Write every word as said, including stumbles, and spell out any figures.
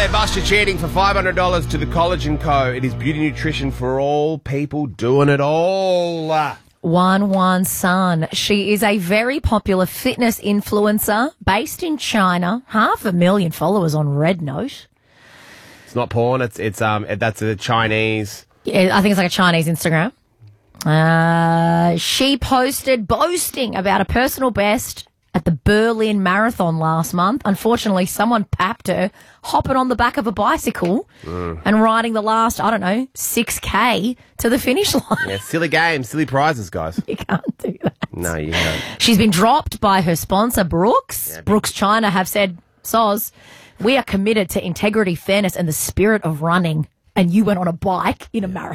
they bust you cheating for five hundred dollars to the Collagen Co. It is beauty nutrition for all people doing it all. Wan Wan San. She is a very popular fitness influencer based in China. Half a million followers on Red Note. It's not porn. It's it's um that's a Chinese. Yeah, I think it's like a Chinese Instagram. Uh, she posted boasting about a personal best at the Berlin Marathon last month. Unfortunately, someone papped her hopping on the back of a bicycle mm. and riding the last, I don't know, six K to the finish line. Yeah, silly games, silly prizes, guys. You can't do that. No, you can't. She's been dropped by her sponsor, Brooks. Yeah, Brooks China have said, Soz, we are committed to integrity, fairness, and the spirit of running. And you went on a bike in a marathon.